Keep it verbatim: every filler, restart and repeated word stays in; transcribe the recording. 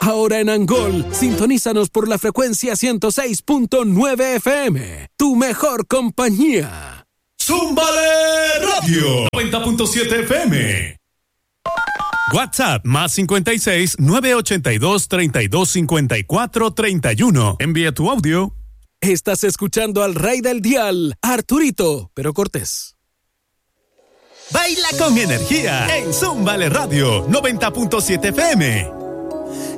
Ahora en Angol, sintonízanos por la frecuencia ciento seis punto nueve F M. Tu mejor compañía. ¡Zúmbale Radio! noventa punto siete F M. WhatsApp más cincuenta y seis, nueve ochenta y dos, treinta y dos, cincuenta y cuatro, treinta y uno. Envía tu audio. Estás escuchando al rey del dial, Arturito, pero Cortés. Baila con energía en Zúmbale Radio noventa punto siete F M.